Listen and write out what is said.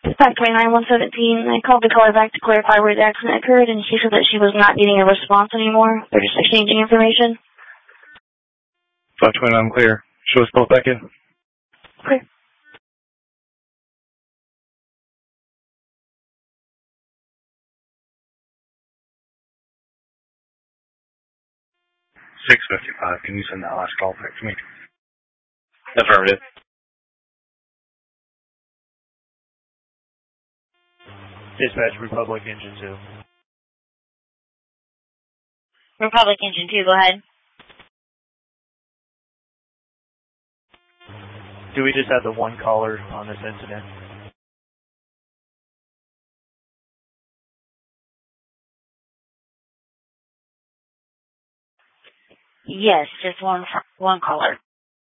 529-117. I called the caller back to clarify where the accident occurred, and she said that she was not needing a response anymore. They're just exchanging information. 529, clear. Show us both back in. Clear. $655. Can you send that last call back to me? Affirmative. Dispatch, Republic Engine 2. Republic Engine 2, go ahead. Do we just have the one caller on this incident? Yes, just one caller.